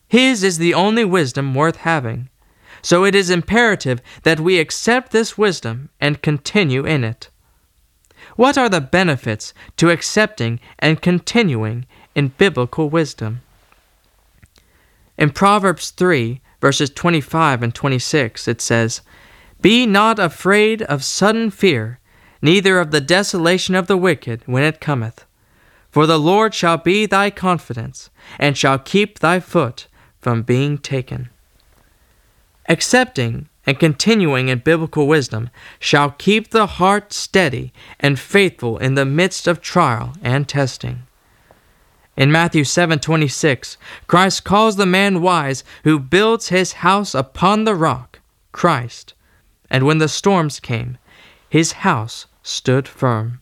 His is the only wisdom worth having. So it is imperative that we accept this wisdom and continue in it. What are the benefits to accepting and continuing in biblical wisdom? In Proverbs 3, verses 25 and 26, it says, "Be not afraid of sudden fear, neither of the desolation of the wicked when it cometh. For the Lord shall be thy confidence, and shall keep thy foot from being taken." Accepting and continuing in biblical wisdom shall keep the heart steady and faithful in the midst of trial and testing. In Matthew 7:26, Christ calls the man wise who builds his house upon the rock, Christ. And when the storms came, his house stood firm.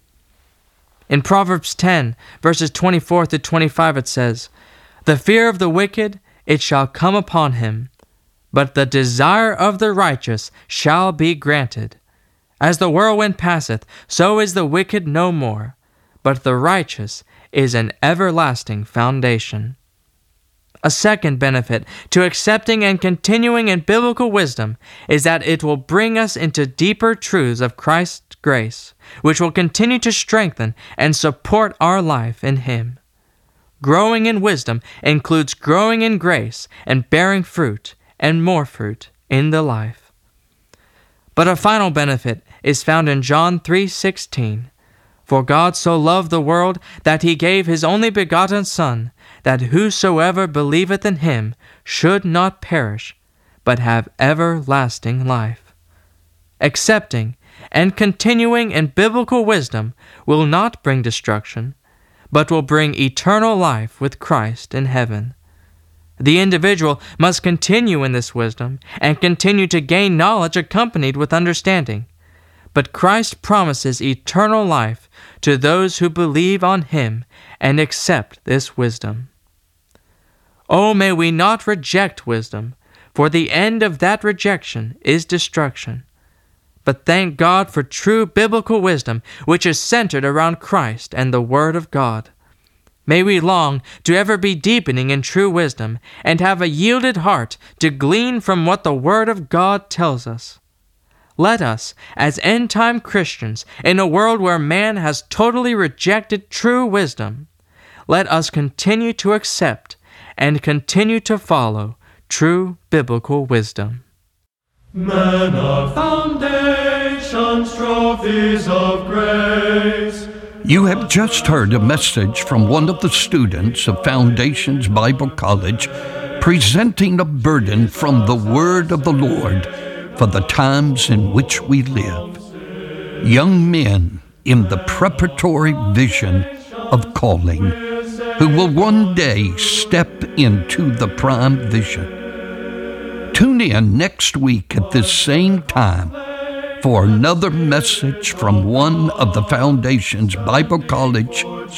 In Proverbs 10, verses 24 to 25, it says, "The fear of the wicked, it shall come upon him, but the desire of the righteous shall be granted. As the whirlwind passeth, so is the wicked no more, but the righteous is an everlasting foundation." A second benefit to accepting and continuing in biblical wisdom is that it will bring us into deeper truths of Christ's grace, which will continue to strengthen and support our life in Him. Growing in wisdom includes growing in grace and bearing fruit and more fruit in the life. But a final benefit is found in John 3:16. "For God so loved the world that he gave his only begotten Son, that whosoever believeth in him should not perish, but have everlasting life." Accepting and continuing in biblical wisdom will not bring destruction, but will bring eternal life with Christ in heaven. The individual must continue in this wisdom and continue to gain knowledge accompanied with understanding. But Christ promises eternal life to those who believe on Him and accept this wisdom. Oh, may we not reject wisdom, for the end of that rejection is destruction. But thank God for true biblical wisdom, which is centered around Christ and the Word of God. May we long to ever be deepening in true wisdom and have a yielded heart to glean from what the Word of God tells us. Let us, as end-time Christians, in a world where man has totally rejected true wisdom, let us continue to accept and continue to follow true biblical wisdom. Men of foundations, trophies of grace. You have just heard a message from one of the students of Foundations Bible College presenting a burden from the Word of the Lord for the times in which we live. Young men in the preparatory vision of calling, who will one day step into the prime vision. Tune in next week at this same time for another message from one of the Foundations Bible College